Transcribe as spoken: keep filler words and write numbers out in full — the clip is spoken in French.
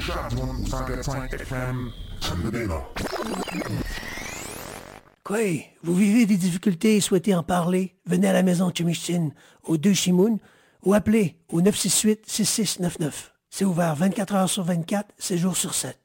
chat du cent quatre cinq F M. J'aime bien là. Quoi? Vous vivez des difficultés et souhaitez en parler? Venez à la maison Chimichine, au deux Chimoun, ou appelez au neuf six huit six six neuf neuf. C'est ouvert vingt-quatre heures sur vingt-quatre, sept jours sur sept.